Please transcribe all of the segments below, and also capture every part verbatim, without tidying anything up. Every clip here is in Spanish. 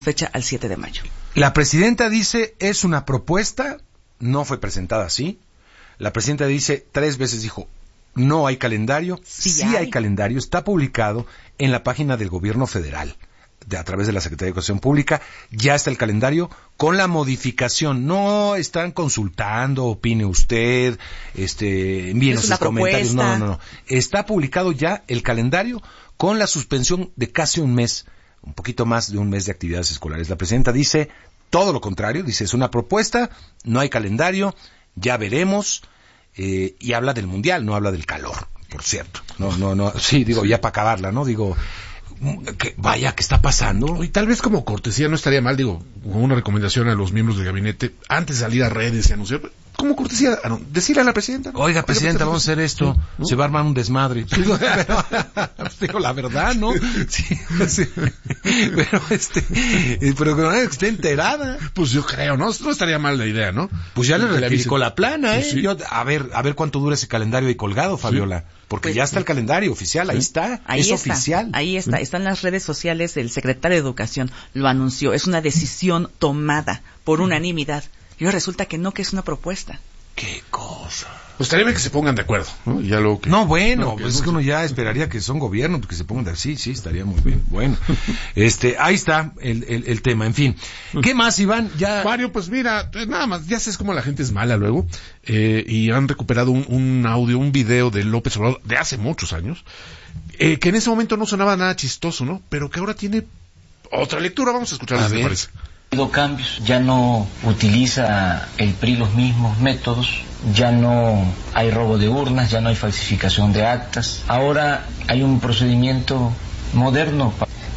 fecha al siete de mayo. La presidenta dice, es una propuesta, no fue presentada así. La presidenta dice, tres veces dijo, no hay calendario. Sí, sí hay. hay calendario, está publicado en la página del gobierno federal, de, a través de la Secretaría de Educación Pública, ya está el calendario con la modificación. No están consultando, opine usted, este, envíenos sus comentarios. No, no, no. Está publicado ya el calendario con la suspensión de casi un mes, un poquito más de un mes de actividades escolares. La presidenta dice todo lo contrario, dice, es una propuesta, no hay calendario, ya veremos, eh, y habla del mundial, no habla del calor, por cierto. No, no, no, sí, digo, ya para acabarla, ¿no? Digo, que vaya, ¿qué está pasando? Y tal vez como cortesía no estaría mal, digo, como una recomendación a los miembros del gabinete, antes de salir a redes y anunciar, como cortesía, decirle a la presidenta. Oiga, presidenta, vamos a hacer esto, ¿no? Se va a armar un desmadre. Pero, digo, la verdad, ¿no? Sí, sí. Pero, este, pero que no esté enterada. Pues yo creo, ¿no? No estaría mal la idea, ¿no? Pues ya le rectificó la plana, ¿eh? Sí. Yo, a ver, a ver cuánto dura ese calendario ahí colgado, Fabiola. Porque Pues, ya está el calendario oficial, ahí está, Ahí es está, oficial. ahí está, están las redes sociales, el secretario de Educación lo anunció, es una decisión tomada por unanimidad. Y ahora resulta que no, que es una propuesta. ¡Qué cosa! Pues estaría bien que se pongan de acuerdo, ¿no? Ya luego que... No, bueno, no, que pues no, es que uno ya esperaría que son gobiernos, que se pongan de... Sí, sí, estaría muy bien. Bueno, este, ahí está el, el, el tema, en fin. ¿Qué más, Iván? Ya... Mario, pues mira, nada más, ya sabes cómo la gente es mala luego, eh, y han recuperado un, un audio, un video de López Obrador de hace muchos años, eh, que en ese momento no sonaba nada chistoso, ¿no? Pero que ahora tiene otra lectura, vamos a escucharla, si te parece. Ha habido cambios, ya no utiliza el P R I los mismos métodos, ya no hay robo de urnas, ya no hay falsificación de actas, ahora hay un procedimiento moderno.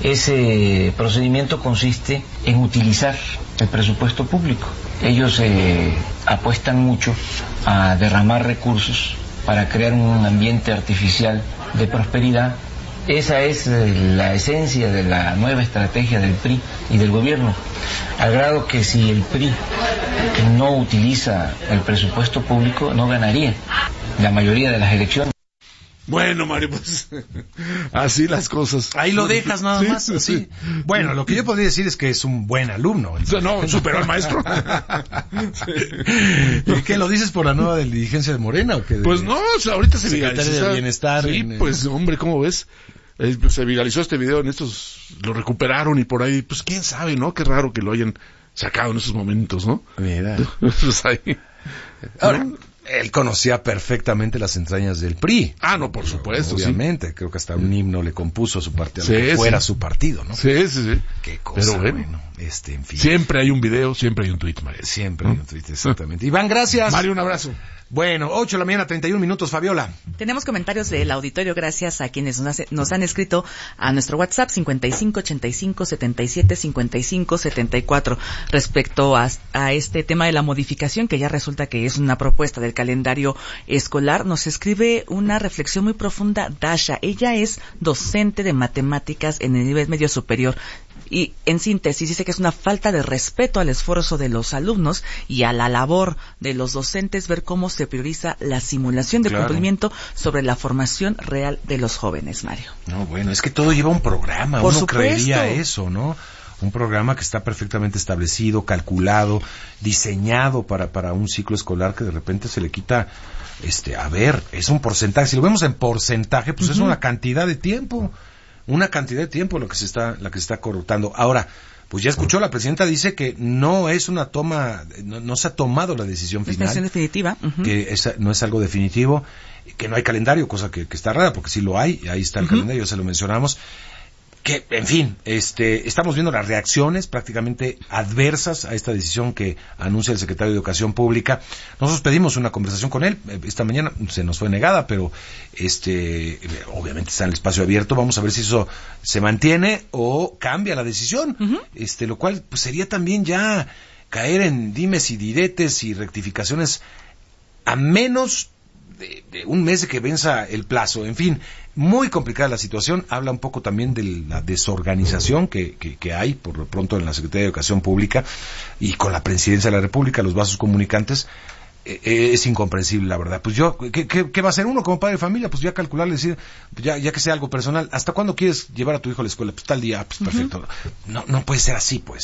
Ese procedimiento consiste en utilizar el presupuesto público. Ellos eh, apuestan mucho a derramar recursos para crear un ambiente artificial de prosperidad. Esa es la esencia de la nueva estrategia del P R I y del gobierno, al grado que si el P R I no utiliza el presupuesto público, no ganaría la mayoría de las elecciones. Bueno, Mario, pues así las cosas. Ahí lo dejas nada Sí, más, sí, así. sí. Bueno, lo que yo podría decir es que es un buen alumno. No, superó al maestro. ¿Y qué, lo dices por la nueva diligencia de Morena o qué? Pues no, o sea, ahorita se Secretaria viralizó. de Bienestar. Sí, en, pues hombre, ¿cómo ves? Eh, pues, se viralizó este video en estos, lo recuperaron y por ahí, pues quién sabe, ¿no? Qué raro que lo hayan sacado en esos momentos, ¿no? Mira. Pues ahí. Ahora, él conocía perfectamente las entrañas del P R I. Ah, no, por supuesto, obviamente. Sí. Creo que hasta un himno le compuso a su partido, sí, que fuera sí. su partido, ¿no? Sí, sí, sí. Qué cosa, pero bueno, bueno, este, en fin. Siempre hay un video, siempre hay un tweet, Mario. Siempre hay un tweet, exactamente. Iván, gracias. Mario, un abrazo. Bueno, ocho de la mañana, treinta y un minutos, Fabiola. Tenemos comentarios del auditorio gracias a quienes nos, hace, nos han escrito a nuestro WhatsApp cincuenta y cinco ochenta y cinco setenta y siete cincuenta y cinco setenta y cuatro respecto a, a este tema de la modificación, que ya resulta que es una propuesta del calendario escolar. Nos escribe una reflexión muy profunda Dasha. Ella es docente de matemáticas en el nivel medio superior. Y en síntesis dice que es una falta de respeto al esfuerzo de los alumnos y a la labor de los docentes ver cómo se prioriza la simulación de claro. cumplimiento sobre la formación real de los jóvenes, Mario. No, bueno, es que todo lleva un programa, Por uno supuesto. creería eso, ¿no? Un programa que está perfectamente establecido, calculado, diseñado para, para un ciclo escolar que de repente se le quita, este, a ver, es un porcentaje, si lo vemos en porcentaje, pues uh-huh. es una cantidad de tiempo. Una cantidad de tiempo lo que se está, la que se está cortando. Ahora, pues ya escuchó, la presidenta dice que no es una toma, no, no se ha tomado la decisión final. La decisión definitiva. Uh-huh. Que esa, no es algo definitivo, que no hay calendario, cosa que, que está rara, porque sí lo hay, ahí está el uh-huh. calendario, ya se lo mencionamos. Que, en fin, este, estamos viendo las reacciones prácticamente adversas a esta decisión que anuncia el secretario de Educación Pública. Nosotros pedimos una conversación con él esta mañana, se nos fue negada, pero este, obviamente está en el espacio abierto. Vamos a ver si eso se mantiene o cambia la decisión, uh-huh. este, lo cual pues, sería también ya caer en dimes y diretes y rectificaciones a menos de, de un mes de que venza el plazo. En fin, muy complicada la situación. Habla un poco también de la desorganización que, que, que hay por lo pronto en la Secretaría de Educación Pública y con la Presidencia de la República, los vasos comunicantes. eh, es incomprensible, la verdad. Pues yo, ¿qué, qué, qué va a hacer uno como padre de familia? Pues ya calcularle, decir, ya, ya que sea algo personal, ¿hasta cuándo quieres llevar a tu hijo a la escuela? Pues tal día, pues perfecto. Uh-huh. No, no puede ser así, pues.